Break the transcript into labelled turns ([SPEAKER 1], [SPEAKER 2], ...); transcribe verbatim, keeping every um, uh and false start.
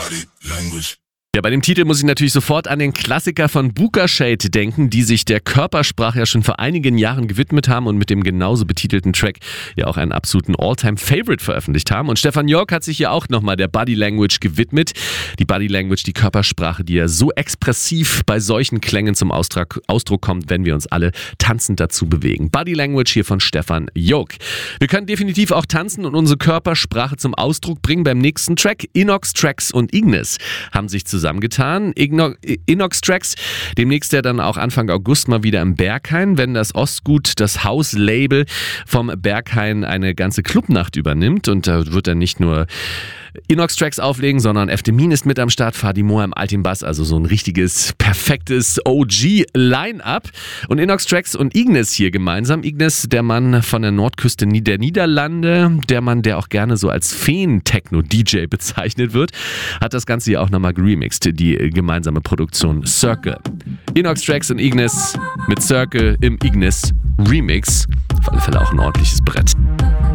[SPEAKER 1] Body language.
[SPEAKER 2] Ja, bei dem Titel muss ich natürlich sofort an den Klassiker von Booka Shade denken, die sich der Körpersprache ja schon vor einigen Jahren gewidmet haben und mit dem genauso betitelten Track ja auch einen absoluten All-Time-Favorite veröffentlicht haben. Und Stefan York hat sich ja auch nochmal der Body Language gewidmet. Die Body Language, die Körpersprache, die ja so expressiv bei solchen Klängen zum Ausdruck, Ausdruck kommt, wenn wir uns alle tanzend dazu bewegen. Body Language hier von Stefan York. Wir können definitiv auch tanzen und unsere Körpersprache zum Ausdruck bringen beim nächsten Track. Inox Tracks und Ignis haben sich zusammen zusammengetan. Inox Tracks, demnächst ja dann auch Anfang August mal wieder im Berghain, wenn das Ostgut, das Hauslabel vom Berghain, eine ganze Clubnacht übernimmt. Und da wird dann nicht nur Inox Tracks auflegen, sondern Efdemin ist mit am Start, Fadi Moa im Altin Bass, also so ein richtiges, perfektes O G-Line-Up. Und Inox Tracks und Ignis hier gemeinsam. Ignis, der Mann von der Nordküste der Niederlande, der Mann, der auch gerne so als Feen-Techno-D J bezeichnet wird, hat das Ganze hier auch nochmal geremixed, die gemeinsame Produktion Circle. Inox Tracks und Ignis mit Circle im Ignis Remix. Auf alle Fälle auch ein ordentliches Brett.